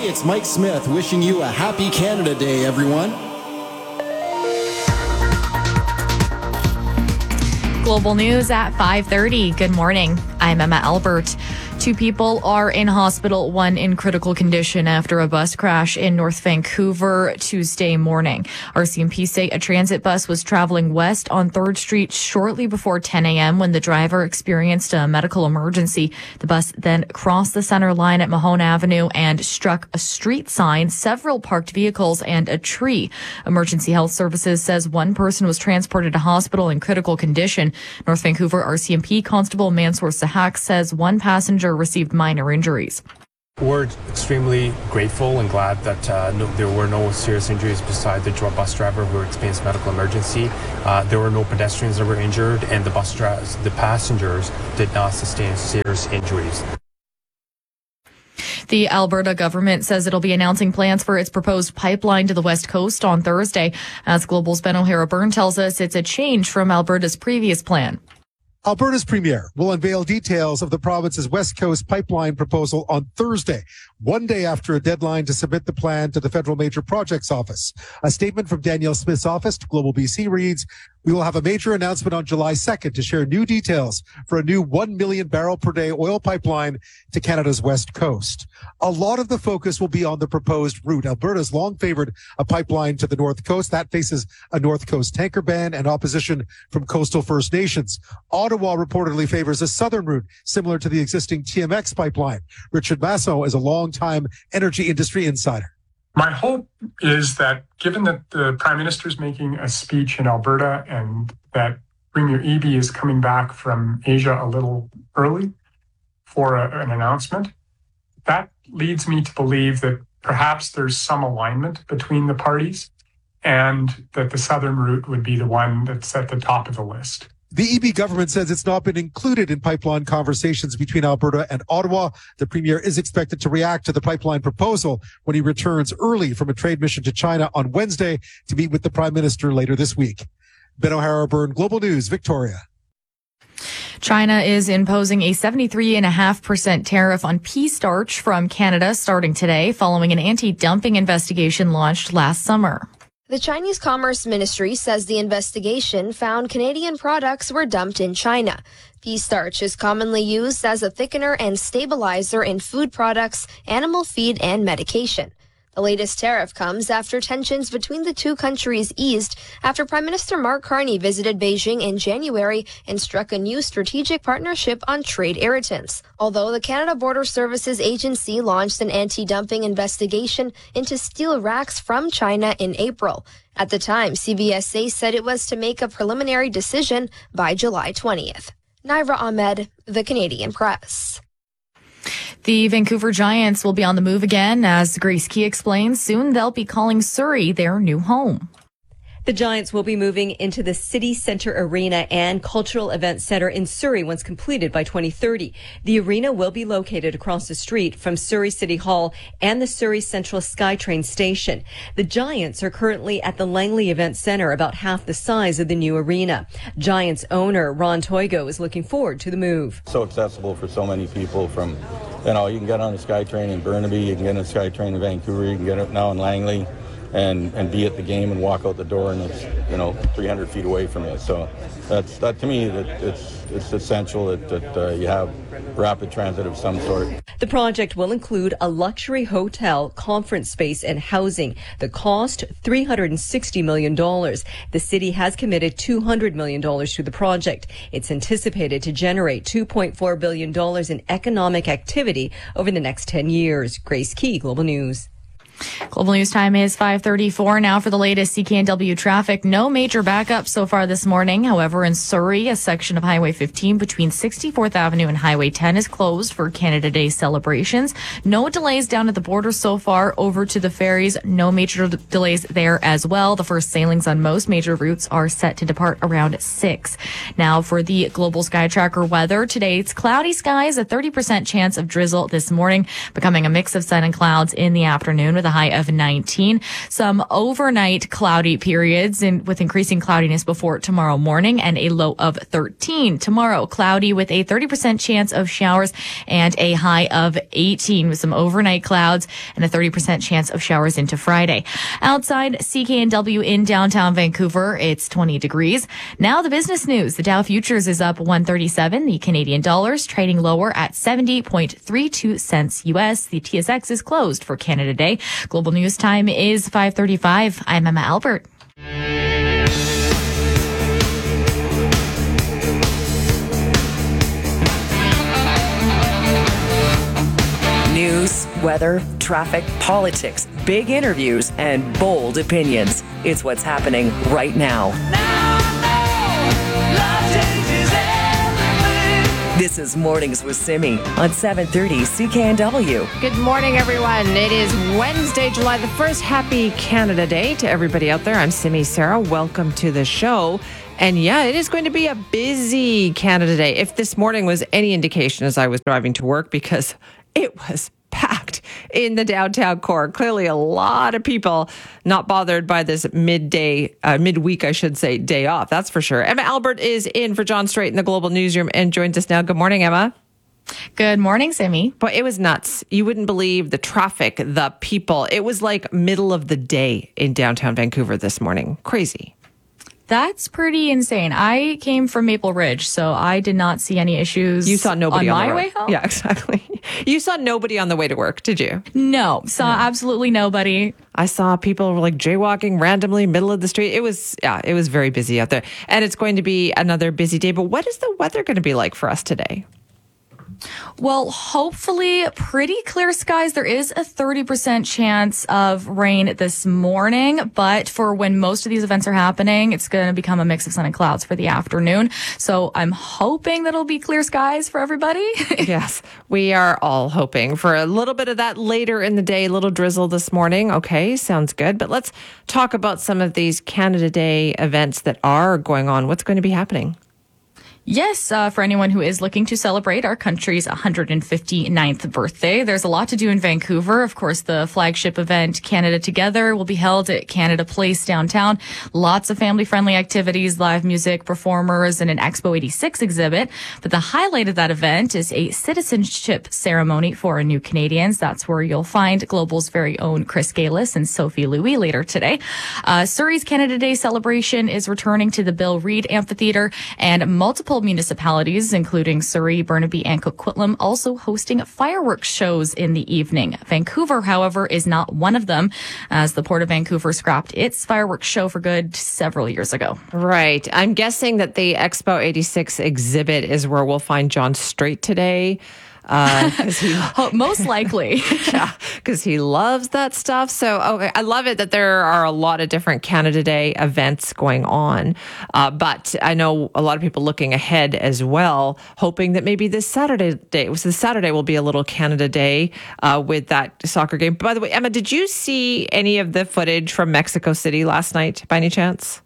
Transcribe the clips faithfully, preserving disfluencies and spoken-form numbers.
Hey, it's Mike Smith wishing you a happy Canada Day, everyone. Global News at five thirty. Good morning. I'm Emma Albert. Two people are in hospital, one in critical condition after a bus crash in North Vancouver Tuesday morning. R C M P say a transit bus was traveling west on third Street shortly before ten a.m. when the driver experienced a medical emergency. The bus then crossed the center line at Mahone Avenue and struck a street sign, several parked vehicles, and a tree. Emergency Health Services says one person was transported to hospital in critical condition. North Vancouver R C M P Constable Mansour Sahak says one passenger received minor injuries. We're extremely grateful and glad that uh, no, there were no serious injuries besides the bus driver who experienced medical emergency. Uh, there were no pedestrians that were injured, and the bus dri- the passengers did not sustain serious injuries. The Alberta government says it'll be announcing plans for its proposed pipeline to the West Coast on Thursday. As Global's Ben O'Hara-Byrne tells us, it's a change from Alberta's previous plan. Alberta's premier will unveil details of the province's West Coast pipeline proposal on Thursday, one day after a deadline to submit the plan to the Federal Major Projects Office. A statement from Danielle Smith's office to Global B C reads, "We will have a major announcement on July second to share new details for a new one million barrel per day oil pipeline to Canada's West Coast. A lot of the focus will be on the proposed route. Alberta's long favored a pipeline to the North Coast. That faces a North Coast tanker ban and opposition from coastal First Nations. Ottawa reportedly favors a southern route similar to the existing T M X pipeline." Richard Masson is a long-time energy industry insider. My hope is that given that the Prime Minister is making a speech in Alberta and that Premier Eby is coming back from Asia a little early for a, an announcement, that leads me to believe that perhaps there's some alignment between the parties and that the southern route would be the one that's at the top of the list. The Eby government says it's not been included in pipeline conversations between Alberta and Ottawa. The premier is expected to react to the pipeline proposal when he returns early from a trade mission to China on Wednesday to meet with the Prime Minister later this week. Ben O'Hara-Byrne, Global News, Victoria. China is imposing a seventy-three point five percent tariff on pea starch from Canada starting today, following an anti-dumping investigation launched last summer. The Chinese Commerce Ministry says the investigation found Canadian products were dumped in China. Pea starch is commonly used as a thickener and stabilizer in food products, animal feed, and medication. The latest tariff comes after tensions between the two countries eased after Prime Minister Mark Carney visited Beijing in January and struck a new strategic partnership on trade irritants. Although the Canada Border Services Agency launched an anti-dumping investigation into steel racks from China in April. At the time, C B S A said it was to make a preliminary decision by July twentieth. Naira Ahmed, The Canadian Press. The Vancouver Giants will be on the move again. As Grace Key explains, soon they'll be calling Surrey their new home. The Giants will be moving into the City Centre Arena and Cultural Events Centre in Surrey once completed by twenty thirty. The arena will be located across the street from Surrey City Hall and the Surrey Central SkyTrain station. The Giants are currently at the Langley Events Centre, about half the size of the new arena. Giants owner Ron Toigo is looking forward to the move. So accessible for so many people from, you know, you can get on the SkyTrain in Burnaby, you can get on the SkyTrain in Vancouver, you can get it now in Langley. And, and be at the game and walk out the door, and it's, you know, three hundred feet away from you. So that's that to me. That it's it's essential that, that uh, you have rapid transit of some sort. The project will include a luxury hotel, conference space, and housing. The cost three hundred sixty million dollars. The city has committed two hundred million dollars to the project. It's anticipated to generate two point four billion dollars in economic activity over the next ten years. Grace Key, Global News. Global News time is five thirty-four. Now for the latest C K N W traffic. No major backup so far this morning. However, in Surrey, a section of Highway fifteen between sixty-fourth Avenue and Highway ten is closed for Canada Day celebrations. No delays down at the border so far. Over to the ferries, no major d- delays there as well. The first sailings on most major routes are set to depart around six. Now for the Global Sky Tracker weather. Today, it's cloudy skies, a thirty percent chance of drizzle this morning, becoming a mix of sun and clouds in the afternoon with a high of nineteen. Some overnight cloudy periods and with increasing cloudiness before tomorrow morning and a low of thirteen. Tomorrow, cloudy with a thirty percent chance of showers and a high of eighteen with some overnight clouds and a thirty percent chance of showers into Friday. Outside C K N W in downtown Vancouver, it's twenty degrees. Now the business news. The Dow Futures is up one thirty-seven. The Canadian dollar's trading lower at seventy point three two cents U S. The T S X is closed for Canada Day. Global news time is five thirty-five. I'm Emma Albert. News, weather, traffic, politics, big interviews, and bold opinions. It's what's happening right now. Now I know love changes everything. This is Mornings with Simi on seven thirty C K N W. Good morning, everyone. It is Wednesday, July the first. Happy Canada Day to everybody out there. I'm Simi Sarah. Welcome to the show. And yeah, it is going to be a busy Canada Day. If this morning was any indication as I was driving to work, because it was packed in the downtown core. Clearly a lot of people not bothered by this midday, uh, midweek, I should say, day off. That's for sure. Emma Albert is in for John Strait in the Global Newsroom and joins us now. Good morning, Emma. Good morning, Simi. But it was nuts. You wouldn't believe the traffic, the people. It was like middle of the day in downtown Vancouver this morning. Crazy. That's pretty insane. I came from Maple Ridge, so I did not see any issues. You saw nobody on, on my the way road. home? Yeah, exactly. You saw nobody on the way to work, did you? No, saw no. absolutely nobody. I saw people like jaywalking randomly, middle of the street. It was, yeah, it was very busy out there. And it's going to be another busy day. But what is the weather going to be like for us today? Well, hopefully pretty clear skies. There is a thirty percent chance of rain this morning, but for when most of these events are happening, it's going to become a mix of sun and clouds for the afternoon. So I'm hoping that it'll be clear skies for everybody. Yes, we are all hoping for a little bit of that later in the day, a little drizzle this morning. Okay, sounds good. But let's talk about some of these Canada Day events that are going on. What's going to be happening? Yes, uh, for anyone who is looking to celebrate our country's one hundred fifty-ninth birthday, there's a lot to do in Vancouver. Of course, the flagship event, Canada Together, will be held at Canada Place downtown. Lots of family-friendly activities, live music, performers, and an Expo eighty-six exhibit. But the highlight of that event is a citizenship ceremony for new Canadians. That's where you'll find Global's very own Chris Galis and Sophie Louis later today. Uh, Surrey's Canada Day celebration is returning to the Bill Reid Amphitheatre, and multiple municipalities, including Surrey, Burnaby, and Coquitlam, also hosting fireworks shows in the evening. Vancouver, however, is not one of them, as the Port of Vancouver scrapped its fireworks show for good several years ago. Right. I'm guessing that the Expo eighty-six exhibit is where we'll find John Strait today. Uh, he, most likely. Yeah, because he loves that stuff. So okay, I love it that there are a lot of different Canada Day events going on. Uh, but I know a lot of people looking ahead as well, hoping that maybe this Saturday day, so this Saturday will be a little Canada Day uh, with that soccer game. By the way, Emma, did you see any of the footage from Mexico City last night by any chance?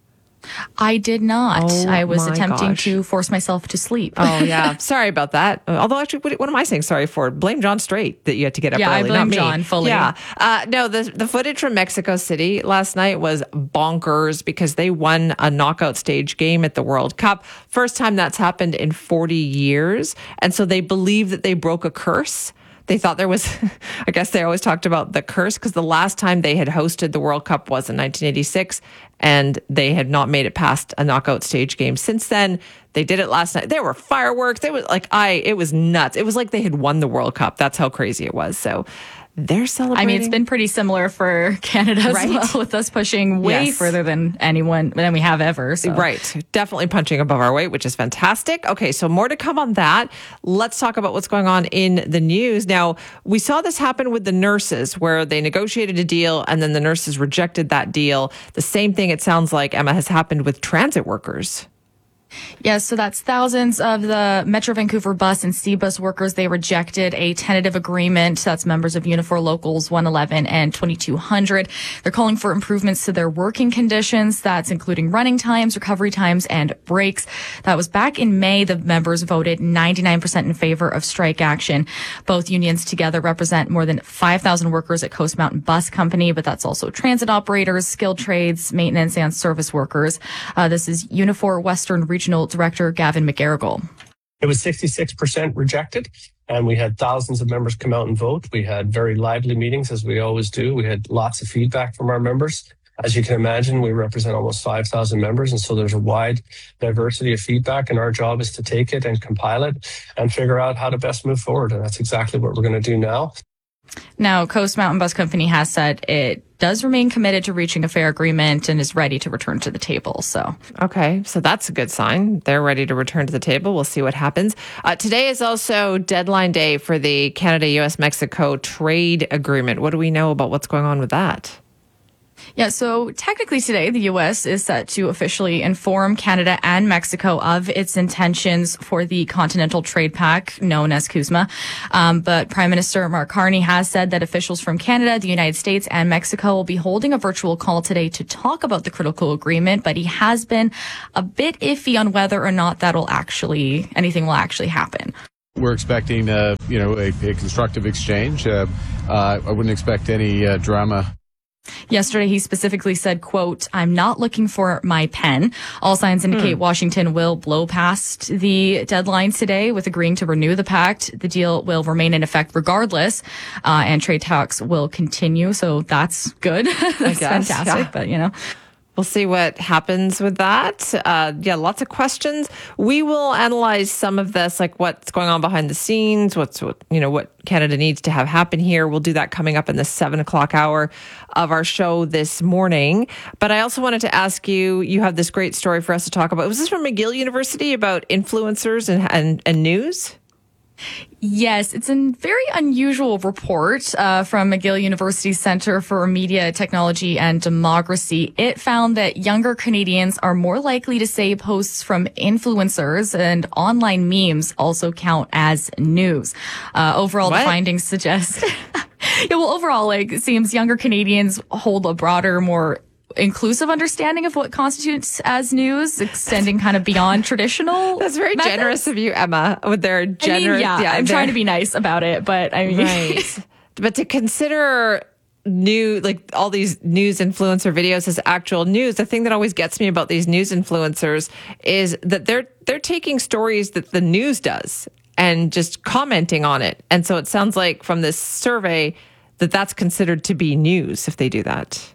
I did not. Oh, I was attempting gosh. to force myself to sleep. Oh, yeah. Sorry about that. Although, actually, what, what am I saying sorry for? Blame John Strait that you had to get up yeah, early, I blame not me. John fully. Yeah. Uh, no, the, the footage from Mexico City last night was bonkers because they won a knockout stage game at the World Cup. First time that's happened in forty years. And so they believe that they broke a curse. They thought there was, I guess they always talked about the curse because the last time they had hosted the World Cup was in nineteen eighty-six and they had not made it past a knockout stage game. Since then, they did it last night. There were fireworks. They was like, I, it was nuts. It was like they had won the World Cup. That's how crazy it was. So they're celebrating. I mean, it's been pretty similar for Canada as right? well, with us pushing way yes. further than anyone than we have ever. So. Right. Definitely punching above our weight, which is fantastic. Okay, so more to come on that. Let's talk about what's going on in the news. Now, we saw this happen with the nurses where they negotiated a deal and then the nurses rejected that deal. The same thing, it sounds like, Emma, has happened with transit workers. Yes, so that's thousands of the Metro Vancouver bus and C-bus workers. They rejected a tentative agreement. That's members of Unifor Locals one eleven and twenty-two hundred. They're calling for improvements to their working conditions. That's including running times, recovery times, and breaks. That was back in May. The members voted ninety-nine percent in favor of strike action. Both unions together represent more than five thousand workers at Coast Mountain Bus Company, but that's also transit operators, skilled trades, maintenance, and service workers. Uh, this is Unifor Western Regional Director Gavin McGarrigle. It was sixty-six percent rejected, and we had thousands of members come out and vote. We had very lively meetings, as we always do. We had lots of feedback from our members. As you can imagine, we represent almost five thousand members, and so there's a wide diversity of feedback, and our job is to take it and compile it and figure out how to best move forward, and that's exactly what we're going to do now. Now, Coast Mountain Bus Company has said it does remain committed to reaching a fair agreement and is ready to return to the table. So, okay, so that's a good sign. They're ready to return to the table. We'll see what happens. Uh, today is also deadline day for the Canada-U S Mexico trade agreement. What do we know about what's going on with that? Yeah, so technically today, the U S is set to officially inform Canada and Mexico of its intentions for the Continental Trade Pact, known as CUSMA. Um, but Prime Minister Mark Carney has said that officials from Canada, the United States, and Mexico will be holding a virtual call today to talk about the critical agreement. But he has been a bit iffy on whether or not that'll actually, anything will actually happen. We're expecting, uh, you know, a, a constructive exchange. Uh, uh, I wouldn't expect any uh, drama. Yesterday, he specifically said, quote, "I'm not looking for my pen." All signs indicate hmm. Washington will blow past the deadline today with agreeing to renew the pact. The deal will remain in effect regardless, uh, and trade talks will continue. So that's good. That's I guess, fantastic. Yeah. But, you know. We'll see what happens with that. Uh, yeah, lots of questions. We will analyze some of this, like what's going on behind the scenes, what's what, you know, what Canada needs to have happen here. We'll do that coming up in the seven o'clock hour of our show this morning. But I also wanted to ask you, you have this great story for us to talk about. Was this from McGill University about influencers and, and, and news? Yes, it's a very unusual report uh, from McGill University Center for Media, Technology and Democracy. It found that younger Canadians are more likely to say posts from influencers and online memes also count as news. Uh, overall, what? The findings suggest... yeah, well, overall, like, it seems younger Canadians hold a broader, more inclusive understanding of what constitutes as news, extending kind of beyond traditional. That's very methods. Generous of you, Emma, with their generous. I mean, yeah, yeah, I'm trying to be nice about it, but I mean, right. But to consider new, like all these news influencer videos as actual news, the thing that always gets me about these news influencers is that they're they're taking stories that the news does and just commenting on it. And so it sounds like from this survey that that's considered to be news if they do that.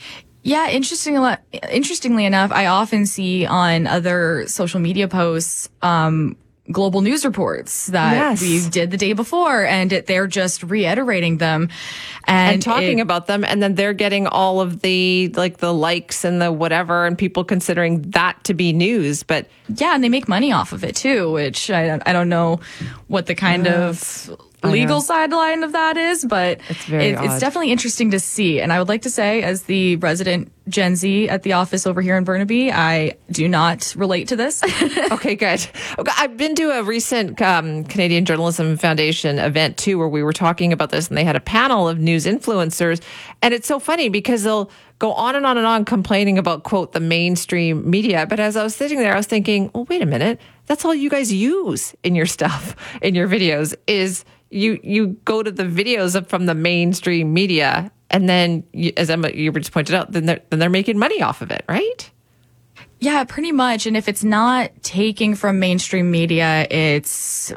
Yeah, interestingly, interestingly enough, I often see on other social media posts um, global news reports that yes. we did the day before, and it, they're just reiterating them and, and talking it, about them, and then they're getting all of the like the likes and the whatever, and people considering that to be news. But yeah, and they make money off of it too, which I don't, I don't know what the kind yes. of legal sideline of that is, but it's, very it, it's definitely interesting to see. And I would like to say, as the resident Gen Z at the office over here in Burnaby, I do not relate to this. Okay, good. Okay, I've been to a recent um, Canadian Journalism Foundation event too, where we were talking about this, and they had a panel of news influencers. And it's so funny because they'll go on and on and on complaining about, quote, the mainstream media. But as I was sitting there, I was thinking, well, wait a minute. That's all you guys use in your stuff, in your videos, is you you go to the videos of, from the mainstream media, and then, you, as Emma, you just pointed out, then they're, then they're making money off of it, right? Yeah, pretty much. And if it's not taking from mainstream media, it's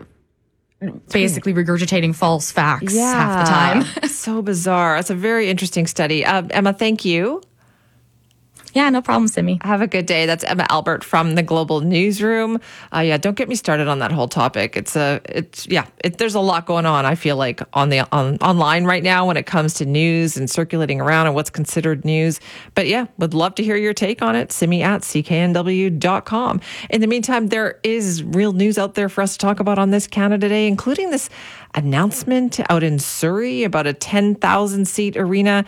basically regurgitating false facts yeah. half the time. So bizarre. It's a very interesting study. Uh, Emma, thank you. Yeah, no problem, Simi. Have a good day. That's Emma Albert from the Global Newsroom. Uh, yeah, don't get me started on that whole topic. It's a, it's yeah, it, there's a lot going on. I feel like on the on online right now when it comes to news and circulating around and what's considered news. But yeah, would love to hear your take on it. Simi at C K N W dot com. In the meantime, there is real news out there for us to talk about on this Canada Day, including this announcement out in Surrey about a ten thousand seat arena.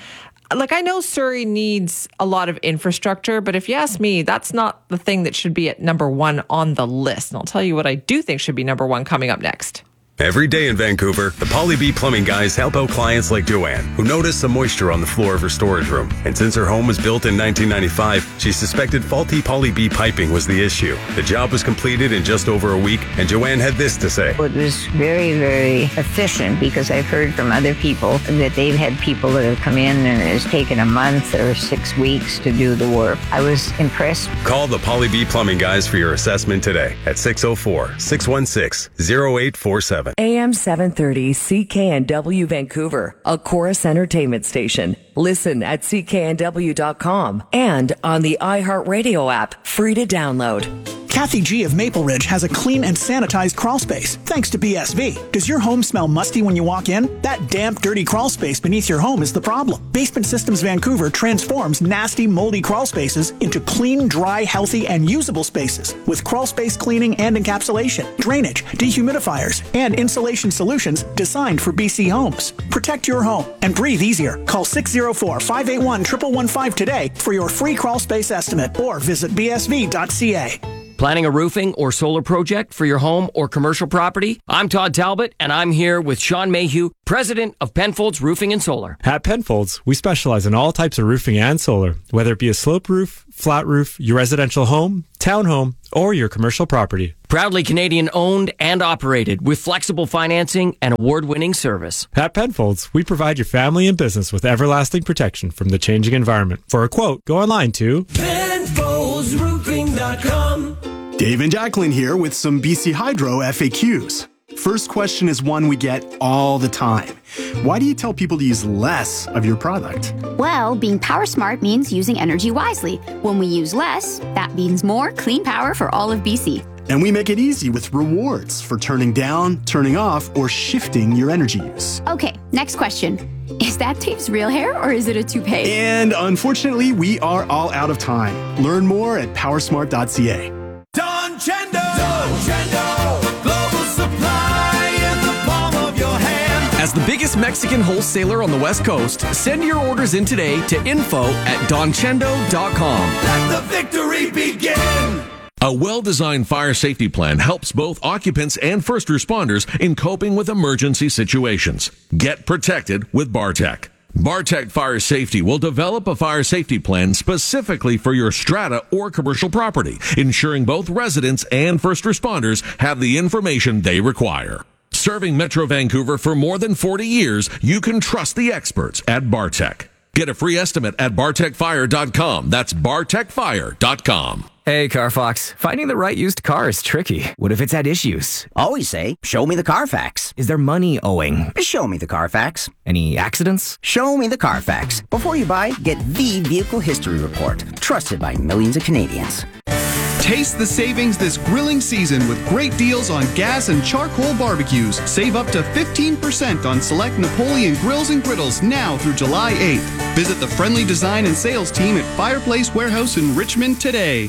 like, I know Surrey needs a lot of infrastructure, but if you ask me, that's not the thing that should be at number one on the list. And I'll tell you what I do think should be number one coming up next. Every day in Vancouver, the Poly B Plumbing guys help out clients like Joanne, who noticed some moisture on the floor of her storage room. And since her home was built in nineteen ninety-five, she suspected faulty Poly B piping was the issue. The job was completed in just over a week, and Joanne had this to say. It was very, very efficient, because I've heard from other people that they've had people that have come in and it's taken a month or six weeks to do the work. I was impressed. Call the Poly B Plumbing guys for your assessment today at six oh four, six one six, oh eight four seven. A M seven thirty C K N W Vancouver, a Chorus Entertainment station. Listen at C K N W dot com and on the iHeartRadio app, free to download. Kathy G of Maple Ridge has a clean and sanitized crawl space, thanks to B S V. Does your home smell musty when you walk in? That damp, dirty crawl space beneath your home is the problem. Basement Systems Vancouver transforms nasty, moldy crawl spaces into clean, dry, healthy, and usable spaces with crawl space cleaning and encapsulation, drainage, dehumidifiers, and insulation solutions designed for B C homes. Protect your home and breathe easier. Call six oh four, five eight one, one one one five today for your free crawl space estimate, or visit b s v dot c a. Planning a roofing or solar project for your home or commercial property? I'm Todd Talbot, and I'm here with Sean Mayhew, president of Penfolds Roofing and Solar. At Penfolds, we specialize in all types of roofing and solar, whether it be a slope roof, flat roof, your residential home, townhome, or your commercial property. Proudly Canadian owned and operated with flexible financing and award-winning service. At Penfolds, we provide your family and business with everlasting protection from the changing environment. For a quote, go online to Penfolds Roofing dot com. Dave and Jacqueline here with some B C Hydro F A Qs. First question is one we get all the time. Why do you tell people to use less of your product? Well, being power smart means using energy wisely. When we use less, that means more clean power for all of B C. And we make it easy with rewards for turning down, turning off, or shifting your energy use. Okay, next question. Is that Dave's real hair, or is it a toupee? And unfortunately, we are all out of time. Learn more at power smart dot c a. Don Chendo! Don Chendo! Global supply in the palm of your hand. As the biggest Mexican wholesaler on the West Coast, send your orders in today to info at don chendo dot com. Let the victory begin! A well-designed fire safety plan helps both occupants and first responders in coping with emergency situations. Get protected with Bartec. Bartec Fire Safety will develop a fire safety plan specifically for your strata or commercial property, ensuring both residents and first responders have the information they require. Serving Metro Vancouver for more than forty years, you can trust the experts at Bartec. Get a free estimate at bartec fire dot com. That's bartec fire dot com. Hey, CarFox. Finding the right used car is tricky. What if it's had issues? Always say, show me the Carfax. Is there money owing? Show me the Carfax. Any accidents? Show me the Carfax. Before you buy, get the Vehicle History Report. Trusted by millions of Canadians. Taste the savings this grilling season with great deals on gas and charcoal barbecues. Save up to fifteen percent on select Napoleon grills and griddles now through July eighth. Visit the friendly design and sales team at Fireplace Warehouse in Richmond today.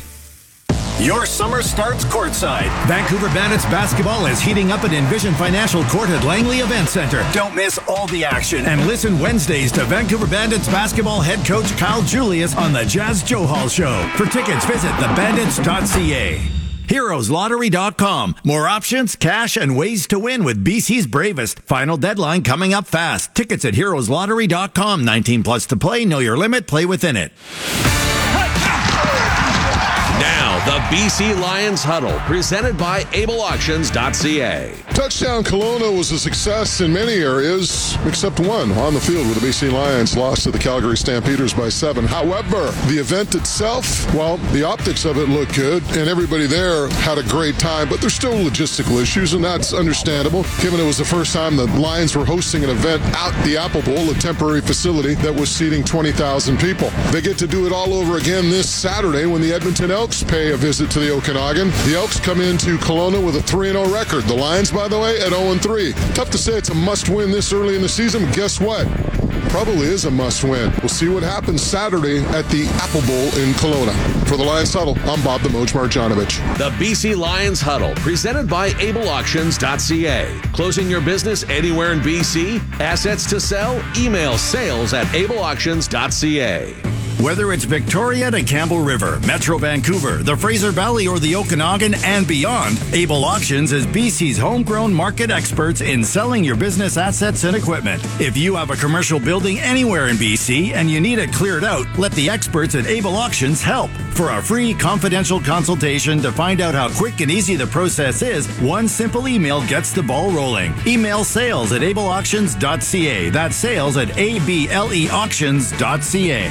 Your summer starts courtside. Vancouver Bandits basketball is heating up at Envision Financial Court at Langley Event Center. Don't miss all the action. And listen Wednesdays to Vancouver Bandits basketball head coach Kyle Julius on the Jazz Joe Hall Show. For tickets, visit the bandits dot c a. heroes lottery dot com. More options, cash, and ways to win with B C's bravest. Final deadline coming up fast. Tickets at heroes lottery dot com. nineteen plus to play. Know your limit. Play within it. Now, the B C Lions Huddle, presented by able auctions dot c a. Touchdown Kelowna was a success in many areas, except one on the field where the B C Lions lost to the Calgary Stampeders by seven. However, the event itself, well, the optics of it looked good, and everybody there had a great time, but there's still logistical issues, and that's understandable, given it was the first time the Lions were hosting an event out the Apple Bowl, a temporary facility that was seating twenty thousand people. They get to do it all over again this Saturday when the Edmonton Elks Elks pay a visit to the Okanagan. The Elks come into Kelowna with a three and oh record. The Lions, by the way, at oh and three. Tough to say it's a must-win this early in the season, but guess what? Probably is a must-win. We'll see what happens Saturday at the Apple Bowl in Kelowna. For the Lions Huddle, I'm Bob the Moj Marjanovic. The B C Lions Huddle, presented by able auctions dot c a. Closing your business anywhere in B C? Assets to sell? Email sales at able auctions dot c a. Whether it's Victoria to Campbell River, Metro Vancouver, the Fraser Valley, or the Okanagan and beyond, Able Auctions is B C's homegrown market experts in selling your business assets and equipment. If you have a commercial building anywhere in B C and you need it cleared out, let the experts at Able Auctions help. For a free confidential consultation to find out how quick and easy the process is, one simple email gets the ball rolling. Email sales at able auctions dot c a. That's sales at A B L E auctions dot c a.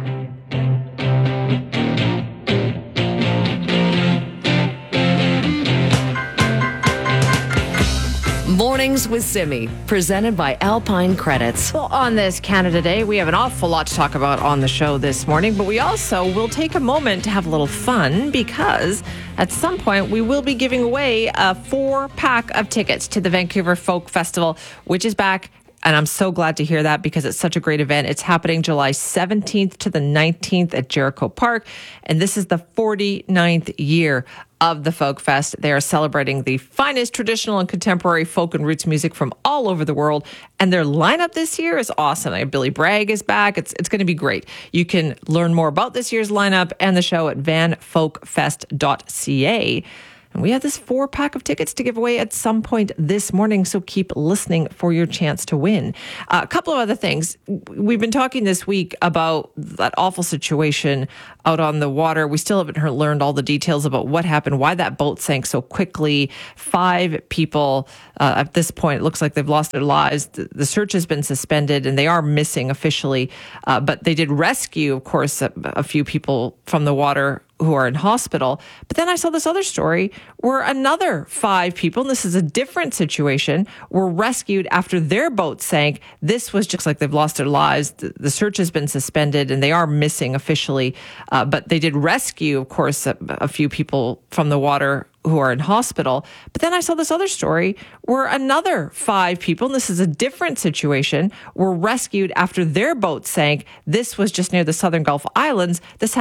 Mornings with Simi, presented by Alpine Credits. Well, on this Canada Day, we have an awful lot to talk about on the show this morning, but we also will take a moment to have a little fun because at some point we will be giving away a four pack of tickets to the Vancouver Folk Festival, which is back. And I'm so glad to hear that because it's such a great event. It's happening July seventeenth to the nineteenth at Jericho Park. And this is the forty-ninth year of the Folk Fest. They are celebrating the finest traditional and contemporary folk and roots music from all over the world. And their lineup this year is awesome. Like Billy Bragg is back. It's it's going to be great. You can learn more about this year's lineup and the show at van folk fest dot c a. And we have this four pack of tickets to give away at some point this morning, so keep listening for your chance to win. Uh, a couple of other things. We've been talking this week about that awful situation out on the water. We still haven't heard, learned all the details about what happened, why that boat sank so quickly. Five people uh, at this point, it looks like they've lost their lives. The, the search has been suspended and they are missing officially. Uh, but they did rescue, of course, a, a few people from the water who are in hospital. But then I saw this other story where another five people, and this is a different situation, were rescued after their boat sank. This was just like they've lost their lives. The, the search has been suspended and they are missing officially. Uh, but they did rescue, of course, a, a few people from the water who are in hospital. But then I saw this other story where another five people, and this is a different situation, were rescued after their boat sank. This was just near the Southern Gulf Islands. This